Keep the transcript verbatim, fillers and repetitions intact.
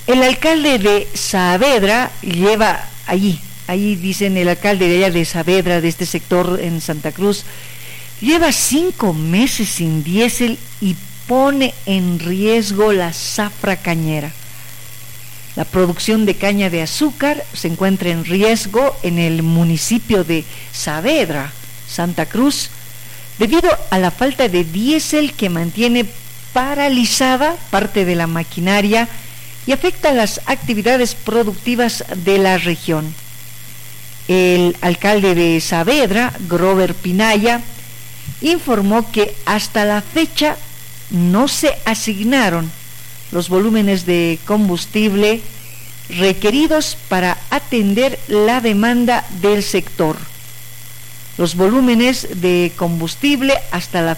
El alcalde de Saavedra lleva allí, allí dicen el alcalde de allá de Saavedra, de este sector en Santa Cruz, lleva cinco meses sin diésel y pone en riesgo la zafra cañera. La producción de caña de azúcar se encuentra en riesgo en el municipio de Saavedra, Santa Cruz, debido a la falta de diésel que mantiene paralizada parte de la maquinaria y afecta las actividades productivas de la región. El alcalde de Saavedra, Grover Pinaya, informó que hasta la fecha no se asignaron los volúmenes de combustible requeridos para atender la demanda del sector. Los volúmenes de combustible hasta la